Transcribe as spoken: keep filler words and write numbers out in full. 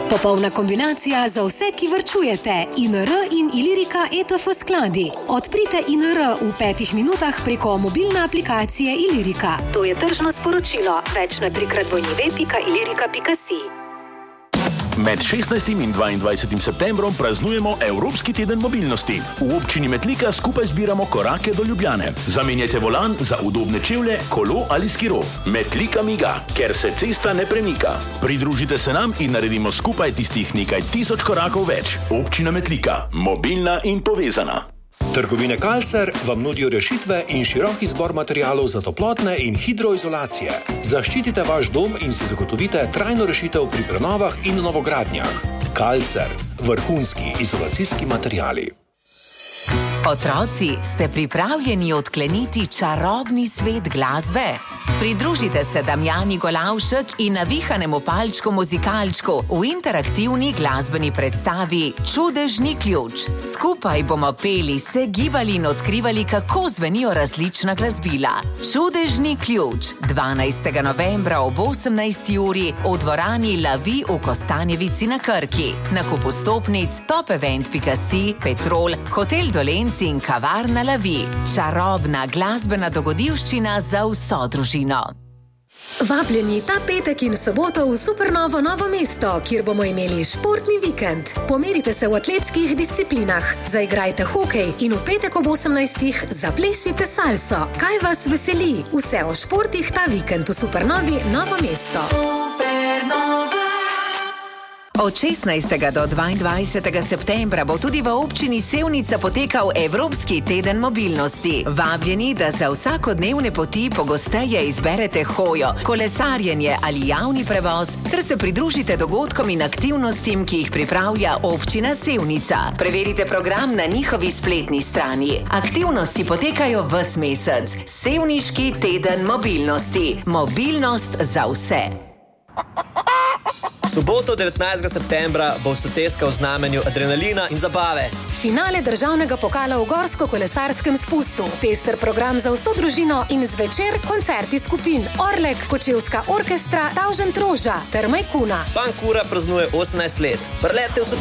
Popolna kombinacija za vse, ki varčujete. I N R in Ilirika E T F skladi. Odprite I N R v petih minutah preko mobilne aplikacije Ilirika. To je tržno sporočilo. Več na trikrat dvojni ve pika ilirika pika si. Med šestnajstim in dvaindvajsetim septembrom praznujemo Evropski teden mobilnosti. V občini Metlika skupaj zbiramo korake do Ljubljane. Zamenjajte volan za udobne čevlje, kolo ali skiro. Metlika miga, ker se cesta ne premika. Pridružite se nam in naredimo skupaj tistih nekaj tisoč korakov več. Občina Metlika. Mobilna in povezana. Trgovine Kalcer vam nudijo rešitve in širok izbor materialov za toplotne in hidroizolacije. Zaščitite vaš dom in si zagotovite trajno rešitev pri prenovah in novogradnjah. Kalcer. Vrhunski izolacijski materiali. Otroci, ste pripravljeni odkleniti čarobni svet glasbe? Pridružite se Damjani Golavšek in navihanemu palčku muzikalčku v interaktivni glasbeni predstavi Čudežni ključ. Skupaj bomo peli, se gibali in odkrivali, kako zvenijo različna glasbila. Čudežni ključ, dvanajstega novembra ob osemnajsti uri v dvorani Lavi v Kostanjevici na Krki. Nakup vstopnic top event pika si, Petrol, Hotel Dolenci in kavarna Lavi. Čarobna glasbena dogodivščina za vso družino. Vabljeni ta petek in soboto v Supernovo Novo mesto, kjer bomo imeli športni vikend. Pomerite se v atletskih disciplinah, zaigrajte hokej in v petek ob osemnajstih zaplešite salso. Kaj vas veseli? Vse o športih ta vikend v Supernovi Novo mesto. Supernova. Od šestnajstega do dvaindvajsetega septembra bo tudi v občini Sevnica potekal Evropski teden mobilnosti. Vabljeni, da za vsakodnevne poti pogosteje izberete hojo, kolesarjenje ali javni prevoz, ter se pridružite dogodkom in aktivnostim, ki jih pripravlja občina Sevnica. Preverite program na njihovi spletni strani. Aktivnosti potekajo ves mesec. Sevniški teden mobilnosti. Mobilnost za vse. V soboto devetnajstega septembra bo Soteska v znamenju adrenalina in zabave. Finale državnega pokala v gorsko-kolesarskem spustu. Pester program za vso družino in zvečer koncerti skupin Orlek, Kočevska orkestra, Tavžent Roža ter Majkuna. Pankura praznuje osemnajst let. Prelete v